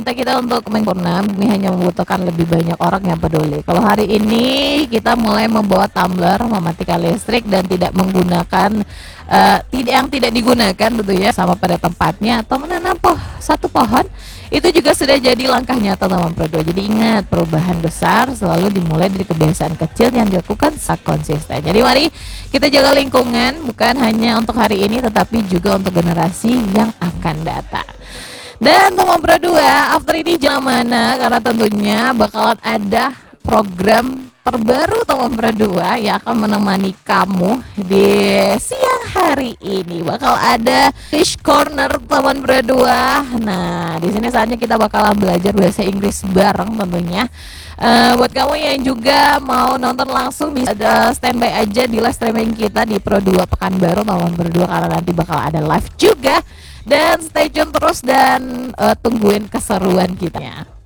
kita untuk menyempurna ini hanya membutuhkan lebih banyak orang yang peduli. Kalau hari ini kita mulai membawa tumbler, mematikan listrik dan tidak menggunakan tidak digunakan tentunya sama pada tempatnya, atau menanam satu pohon, itu juga sudah jadi langkah nyata teman Pro 2. Jadi ingat, perubahan besar selalu dimulai dari kebiasaan kecil yang dilakukan secara konsisten. Jadi mari kita jaga lingkungan, bukan hanya untuk hari ini tetapi juga untuk generasi yang akan datang. Dan teman Pro 2, after ini jangan mana, karena tentunya bakalan ada program terbaru teman Pro 2 yang akan menemani kamu di siang hari ini. Bakal ada Fish Corner teman Pro 2. Nah, di sini saatnya kita bakalan belajar bahasa Inggris bareng tentunya. Buat kamu yang juga mau nonton langsung, bisa standby aja di live streaming kita di Pro 2 Pekanbaru teman Pro 2, karena nanti bakal ada live juga. Dan stay tune terus dan tungguin keseruan kita.